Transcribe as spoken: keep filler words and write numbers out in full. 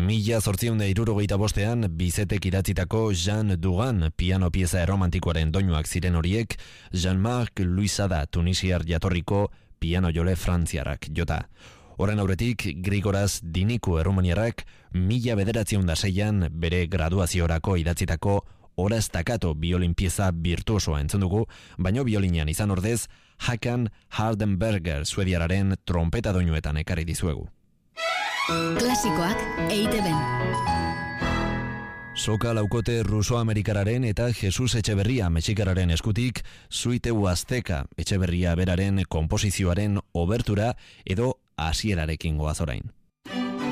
Mila zortziehun eta hirurogeita bostean Bizetek idatzitako Jean Dugan piano pieza erromantikoaren doinuak ziren horiek, Jean-Marc Luisada tunisiar jatorriko piano jole frantziarrak jota. Horren aurretik, Grigoras Diniku errumaniarrak mila bederatziehun eta seian bere graduaziorako idatzitako Ora staccato biolin pieza virtuosoa entzun dugu, baino biolinean izan ordez, Hakan Hardenberger suediararen trompeta doinuetan ekarri dizuegu. Klasikoak E I T B. Soka laukote ruso-amerikararen eta Jesus Etxeberria mexikararen eskutik Suite Huasteca Etxeberria beraren konposizioaren obertura edo hasierarekin goaz orain.